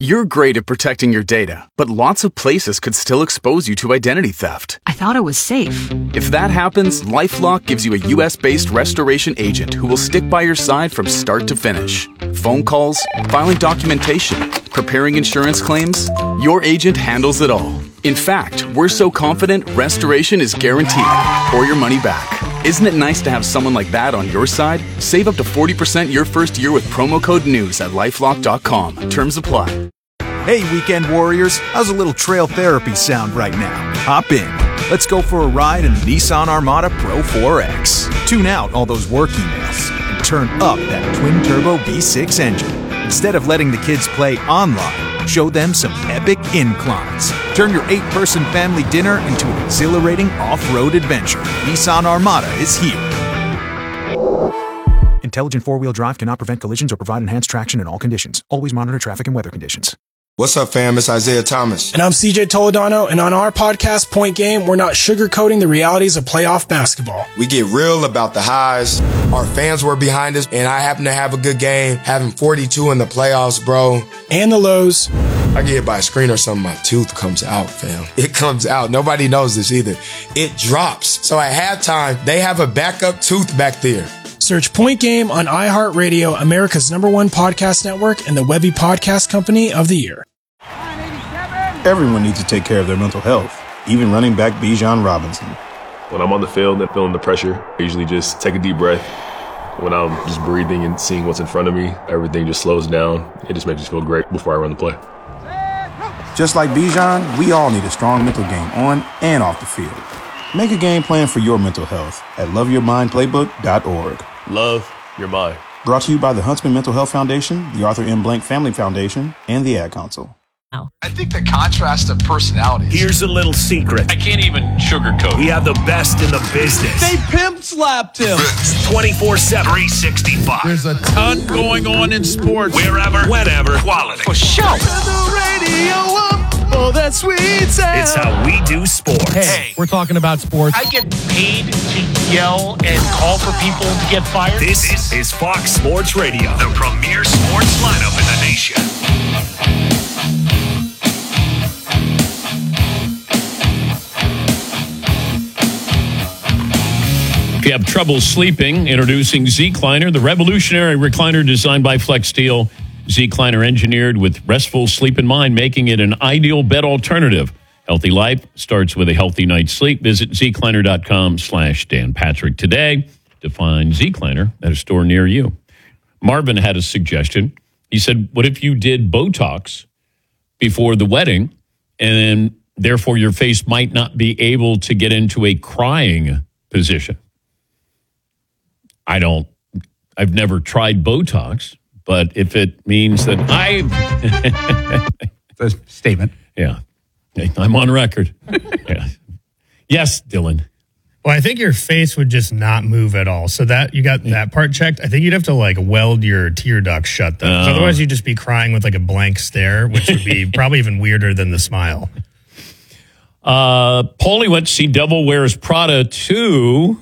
You're great at protecting your data, but lots of places could still expose you to identity theft. I thought it was safe. If that happens, LifeLock gives you a U.S.-based restoration agent who will stick by your side from start to finish. Phone calls, filing documentation, preparing insurance claims, your agent handles it all. In fact, we're so confident restoration is guaranteed or your money back. Isn't it nice to have someone like that on your side? Save up to 40% your first year with promo code NEWS at LifeLock.com. Terms apply. Hey, weekend warriors, how's a little trail therapy sound right now? Hop in. Let's go for a ride in the Nissan Armada Pro 4X. Tune out all those work emails and turn up that twin-turbo V6 engine. Instead of letting the kids play online, show them some epic inclines. Turn your 8-person family dinner into an exhilarating off-road adventure. Nissan Armada is here. Intelligent four-wheel drive cannot prevent collisions or provide enhanced traction in all conditions. Always monitor traffic and weather conditions. What's up, fam? It's Isaiah Thomas. And I'm CJ Toledano, and on our podcast, Point Game, we're not sugarcoating the realities of playoff basketball. We get real about the highs. Our fans were behind us, and I happen to have a good game, having 42 in the playoffs, bro. And the lows. I get hit by a screen or something, my tooth comes out, fam. It comes out. Nobody knows this either. It drops. So at halftime, they have a backup tooth back there. Search Point Game on iHeartRadio, America's #1 podcast network, and the Webby Podcast Company of the Year. Everyone needs to take care of their mental health, even running back Bijan Robinson. When I'm on the field and feeling the pressure, I usually just take a deep breath. When I'm just breathing and seeing what's in front of me, everything just slows down. It just makes me feel great before I run the play. Just like Bijan, we all need a strong mental game on and off the field. Make a game plan for your mental health at loveyourmindplaybook.org. Love your mind. Brought to you by the Huntsman Mental Health Foundation, the Arthur M. Blank Family Foundation, and the Ad Council. I think the contrast of personalities. Here's a little secret. I can't even sugarcoat. We have the best in the business. They pimp slapped him. 24/7, 365. There's a ton going on in sports. Wherever, whenever, quality. For show. Turn the radio up for that sweet sound. It's how we do sports. Hey, we're talking about sports. I get paid to yell and call for people to get fired. This is Fox Sports Radio, the premier sports lineup in the nation. If you have trouble sleeping, introducing Z-Cliner, the revolutionary recliner designed by Flex Steel. Z-Cliner engineered with restful sleep in mind, making it an ideal bed alternative. Healthy life starts with a healthy night's sleep. Visit zcliner.com/Dan Patrick today to find Z-Cliner at a store near you. Marvin had a suggestion. He said, what if you did Botox before the wedding, and therefore your face might not be able to get into a crying position? I've never tried Botox, but if it means that It's a statement. Yeah. I'm on record. Yeah. Yes, Dylan. Well, I think your face would just not move at all. So that you got that part checked. I think you'd have to like weld your tear ducts shut though. Otherwise you'd just be crying with like a blank stare, which would be probably even weirder than the smile. Paulie went to see Devil Wears Prada 2.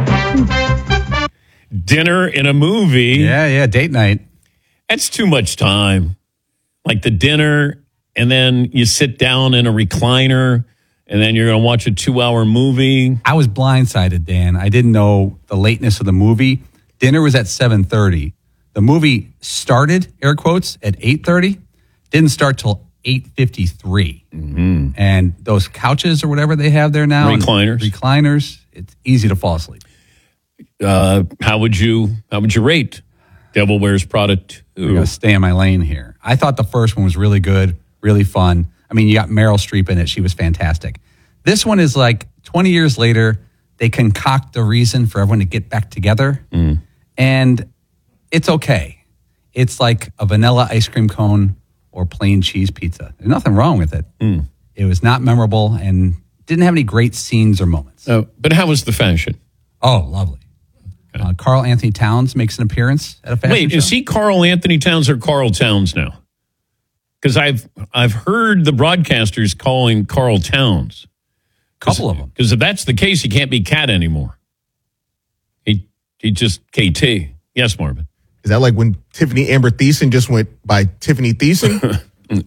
Dinner in a movie. Yeah, date night. That's too much time. Like the dinner, and then you sit down in a recliner, and then you're going to watch a 2-hour movie. I was blindsided, Dan. I didn't know the lateness of the movie. Dinner was at 7:30. The movie started, air quotes, at 8:30. Didn't start till 8:53. Mm-hmm. And those couches or whatever they have there now. Recliners. It's easy to fall asleep. How would you rate Devil Wears Prada 2? I'm going to stay in my lane here. I thought the first one was really good, really fun. I mean, you got Meryl Streep in it. She was fantastic. This one is like 20 years later, they concoct a reason for everyone to get back together. And it's okay. It's like a vanilla ice cream cone or plain cheese pizza. There's nothing wrong with it. It was not memorable and didn't have any great scenes or moments. But how was the fashion? Oh, lovely. Carl Anthony Towns makes an appearance at a fashion show. Is he Carl Anthony Towns or Carl Towns now? Because I've heard the broadcasters calling Carl Towns. Couple of them. Because if that's the case, he can't be Cat anymore. He just KT. Yes, Marvin. Is that like when Tiffany Amber Thiessen just went by Tiffany Thiessen?